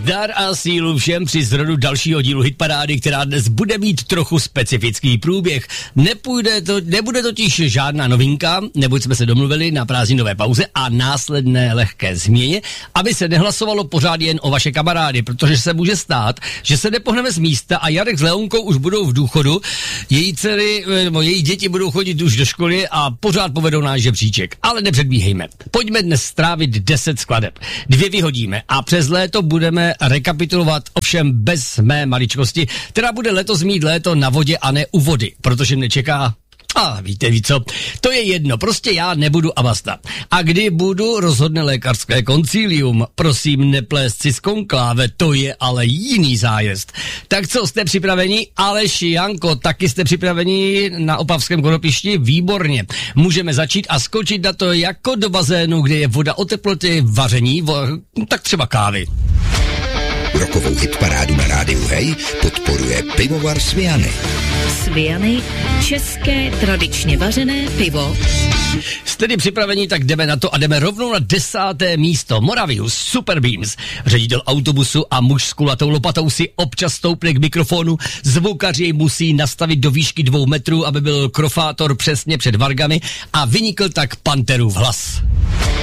Zdar a sílu všem při zrodu dalšího dílu Hitparády, která dnes bude mít trochu specifický průběh. Nebude totiž žádná novinka, neboť jsme se domluvili na prázdninové pauze a následné lehké změně, aby se nehlasovalo pořád jen o vaše kamarády, protože se může stát, že se nepohneme z místa a Jarek s Leonkou už budou v důchodu, její děti budou chodit už do školy a pořád povedou náš žebříček. Ale nepředbíhejme. Pojďme dnes strávit 10 skladeb. 2 vyhodíme a přes léto budeme rekapitulovat, ovšem bez mé maličkosti, která bude letos mít léto na vodě a ne u vody, protože mě čeká. A víte co, to je jedno, prostě já nebudu a basta. A kdy budu, rozhodne lékařské koncílium. Prosím, neplést si z konkláve, to je ale jiný zájezd. Tak co, jste připraveni? Aleš, Janko, taky jste připraveni na Opavském Konopišti? Výborně. Můžeme začít a skočit na to jako do bazénu, kde je voda o teplotě, vaření, tak třeba kávy. Rokovou hitparádu na rádiu Hej podporuje pivovar Sviany. Sviany, české tradičně vařené pivo. Jste připraveni, tak jdeme na to a jdeme rovnou na 10. místo. Moravius Super Beams. Ředitel autobusu a muž s kulatou lopatou si občas stoupne k mikrofonu. Zvukař jej musí nastavit do výšky 2 metrů, aby byl krofátor přesně před vargami a vynikl tak Panterův hlas.